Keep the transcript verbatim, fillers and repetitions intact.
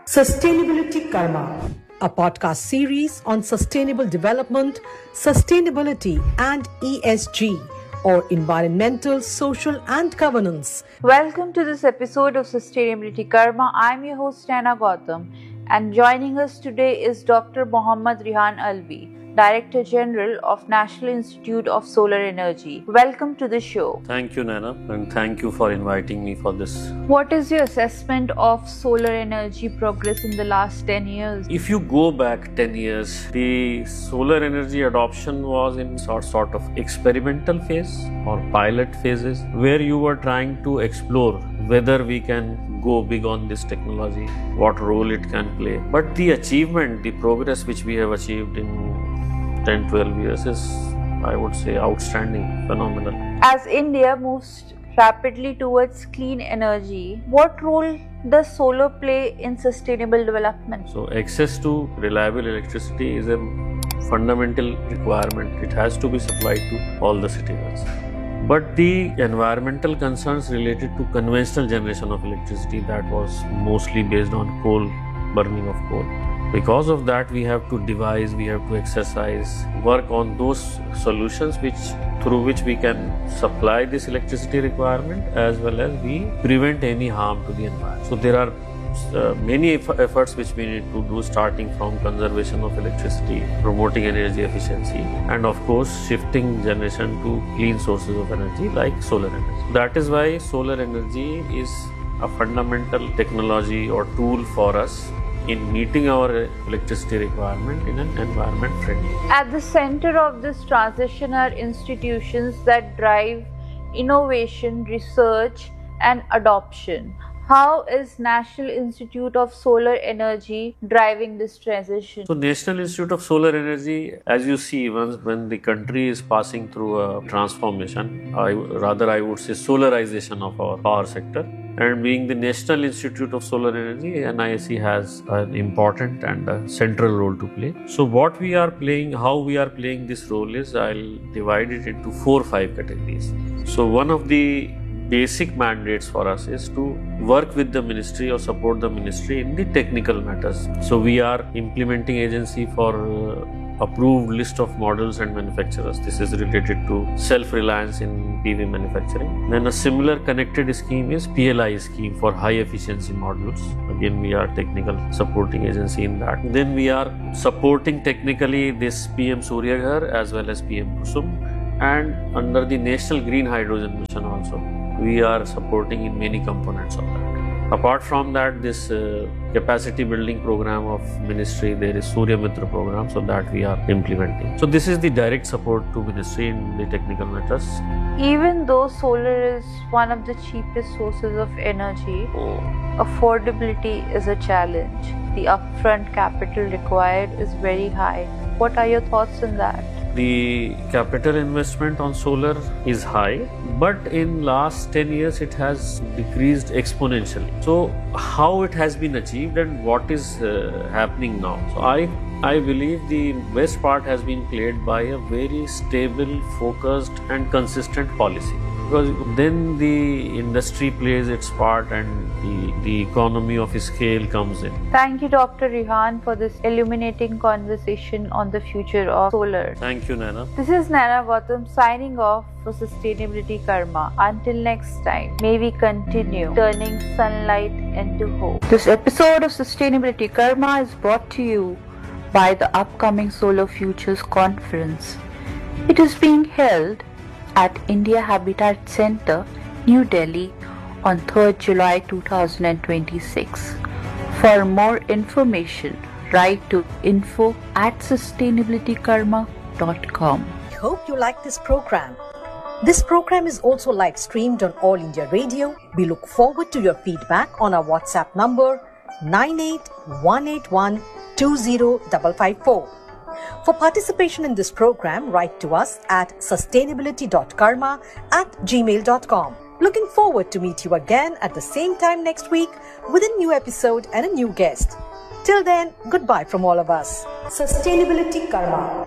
Sustainability Karma, a podcast series on sustainable development, sustainability, and E S G, or environmental, social, and governance. Welcome to this episode of Sustainability Karma. I'm your host, Naina Gautam, and joining us today is Doctor Mohammad Rehan Alvi, Director General of National Institute of Solar Energy. Welcome to the show. Thank you, Naina, and thank you for inviting me for this. What is your assessment of solar energy progress in the last ten years? If you go back ten years, the solar energy adoption was in sort, sort of experimental phase or pilot phases where you were trying to explore whether we can go big on this technology, what role it can play. But the achievement, the progress which we have achieved in ten to twelve years is, I would say, outstanding, phenomenal. As India moves rapidly towards clean energy, what role does solar play in sustainable development? So, access to reliable electricity is a fundamental requirement. It has to be supplied to all the citizens. But the environmental concerns related to conventional generation of electricity, that was mostly based on coal, burning of coal. Because of that, we have to devise, we have to exercise, work on those solutions which through which we can supply this electricity requirement as well as we prevent any harm to the environment. So there are uh, many eff- efforts which we need to do, starting from conservation of electricity, promoting energy efficiency, and of course shifting generation to clean sources of energy like solar energy. That is why solar energy is a fundamental technology or tool for us in meeting our electricity requirement in an environment friendly. At the center of this transition are institutions that drive innovation, research, and adoption. How is National Institute of Solar Energy driving this transition? So, National Institute of Solar Energy, as you see, once when the country is passing through a transformation, I, rather I would say solarization of our power sector, and being the National Institute of Solar Energy, N I S E has an important and a central role to play. So what we are playing, how we are playing this role is, I'll divide it into four or five categories. So one of the basic mandates for us is to work with the ministry or support the ministry in the technical matters. So we are implementing agency for uh, approved list of models and manufacturers. This is related to self-reliance in P V manufacturing. Then a similar connected scheme is P L I scheme for high efficiency modules. Again, we are technical supporting agency in that. Then we are supporting technically this P M Surya Ghar as well as P M Kusum, and under the National Green Hydrogen Mission also we are supporting in many components of that. Apart from that, this uh, capacity building program of ministry, there is Surya Mitra program, so that we are implementing. So this is the direct support to ministry in the technical matters. Even though solar is one of the cheapest sources of energy, affordability is a challenge. The upfront capital required is very high. What are your thoughts on that? The capital investment on solar is high, but in last ten years it has decreased exponentially. So how it has been achieved and what is uh, happening now? So I I believe the best part has been played by a very stable, focused and consistent policy. Because then the industry plays its part and the, the economy of scale comes in. Thank you, Doctor Rehan, for this illuminating conversation on the future of solar. Thank you, Naina. This is Naina Gautam signing off for Sustainability Karma. Until next time, may we continue turning sunlight into hope. This episode of Sustainability Karma is brought to you by the upcoming Solar Futures Conference. It is being held at India Habitat Center, New Delhi on third July two thousand twenty-six. For more information, write to info at sustainability karma dot com. I hope you like this program. This program is also live streamed on All India Radio. We look forward to your feedback on our WhatsApp number nine eight one eight one two zero five five four. For participation in this program, write to us at sustainability dot karma at gmail dot com. Looking forward to meet you again at the same time next week with a new episode and a new guest. Till then, goodbye from all of us. Sustainability Karma.